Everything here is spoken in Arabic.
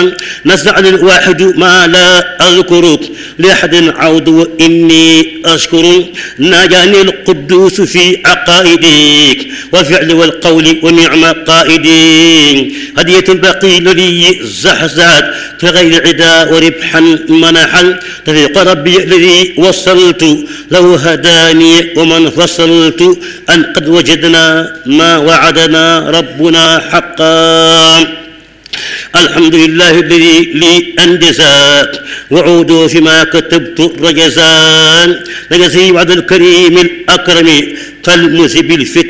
نسأل الواحد ما لا أذكر لأحد عود وإني أشكر ناجاني القدوس في عقائدك والفعل والقول ونعم قائدي هدية البقي لي زحزحت في غير عدا وربحا منحا تفيق ربي الذي وصلت له هداني ومن فصلت أن قد وجدنا ما وعدنا ربنا حقا الحمد لله الذي لي أنجزات وعودوا فيما كتبت رجزان لجزي وعد الكريم الأكرم كالمذهب الفتن